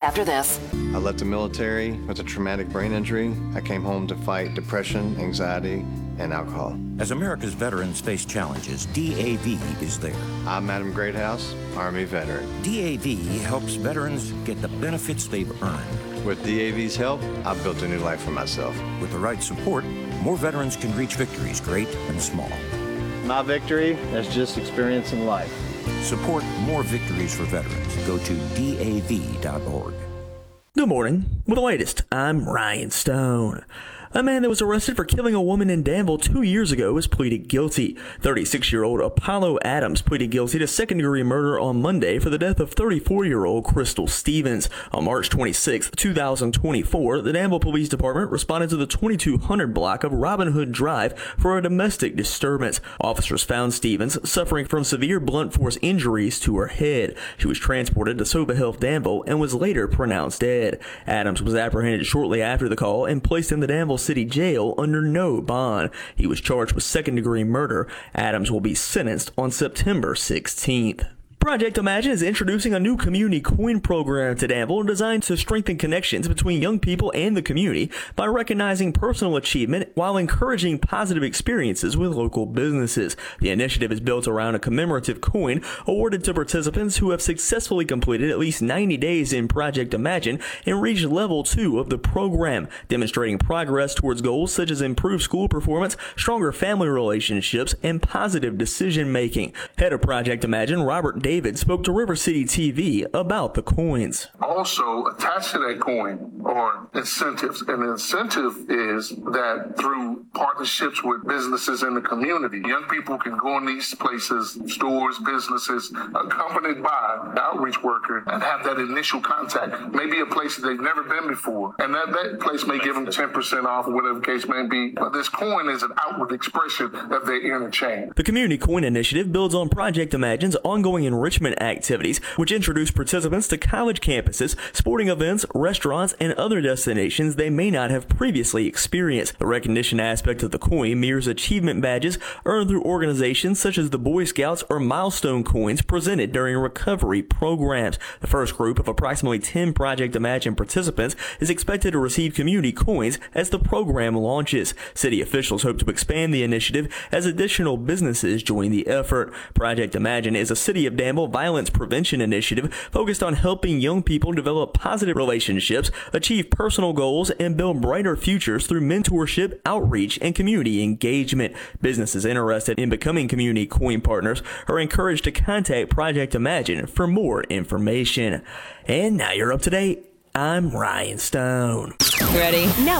after this. I left the military with a traumatic brain injury. I came home to fight depression, anxiety, and alcohol. As America's veterans face challenges, DAV is there. I'm Adam Greathouse, Army veteran. DAV helps veterans get the benefits they've earned. With DAV's help, I've built a new life for myself. With the right support, more veterans can reach victories, great and small. My victory is just experiencing life. Support more victories for veterans. Go to DAV.org. Good morning. With the latest, I'm Ryan Stone. A man that was arrested for killing a woman in Danville 2 years ago has pleaded guilty. 36-year-old Apollo Adams pleaded guilty to second-degree murder on Monday for the death of 34-year-old Crystal Stevens. On March 26, 2024, the Danville Police Department responded to the 2200 block of Robin Hood Drive for a domestic disturbance. Officers found Stevens suffering from severe blunt force injuries to her head. She was transported to Sova Health Danville and was later pronounced dead. Adams was apprehended shortly after the call and placed in the Danville City Jail under no bond. He was charged with second-degree murder. Adams will be sentenced on September 16th. Project Imagine is introducing a new community coin program to Danville designed to strengthen connections between young people and the community by recognizing personal achievement while encouraging positive experiences with local businesses. The initiative is built around a commemorative coin awarded to participants who have successfully completed at least 90 days in Project Imagine and reached level 2 of the program, demonstrating progress towards goals such as improved school performance, stronger family relationships, and positive decision making. Head of Project Imagine, Robert David, spoke to River City TV about the coins. Also, attached to that coin are incentives. And the incentive is that through partnerships with businesses in the community, young people can go in these places, stores, businesses, accompanied by an outreach worker, and have that initial contact. Maybe a place that they've never been before. And that place may give them 10% off or whatever the case may be. But this coin is an outward expression of their inner change. The Community Coin Initiative builds on Project Imagine's ongoing enrichment activities, which introduce participants to college campuses, sporting events, restaurants, and other destinations they may not have previously experienced. The recognition aspect of the coin mirrors achievement badges earned through organizations such as the Boy Scouts or milestone coins presented during recovery programs. The first group of approximately 10 Project Imagine participants is expected to receive community coins as the program launches. City officials hope to expand the initiative as additional businesses join the effort. Project Imagine is a City of Danville violence prevention initiative focused on helping young people develop positive relationships, achieve personal goals, and build brighter futures through mentorship, outreach, and community engagement. Businesses interested in becoming community coin partners are encouraged to contact Project Imagine for more information. And now you're up to date. I'm Ryan Stone. Ready? Now